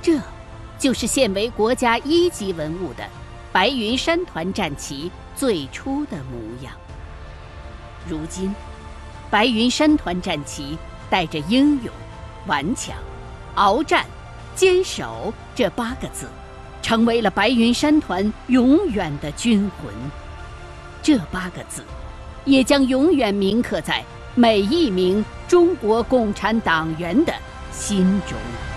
这，就是现为国家一级文物的白云山团战旗最初的模样。如今，白云山团战旗带着英勇、顽强、鏖战、坚守这8个字，成为了白云山团永远的军魂。这8个字，也将永远铭刻在每一名中国共产党员的心中。